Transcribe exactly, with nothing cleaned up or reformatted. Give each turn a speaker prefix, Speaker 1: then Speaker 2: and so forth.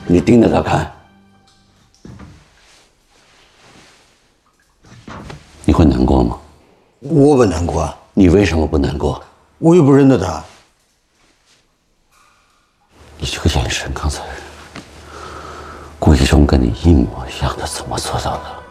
Speaker 1: 你盯着他看，你会难过吗？
Speaker 2: 我不难过啊。
Speaker 1: 你为什么不难过？
Speaker 2: 我又不认得他。
Speaker 1: 你这个眼神，刚才顾一中跟你一模一样的，怎么做到的？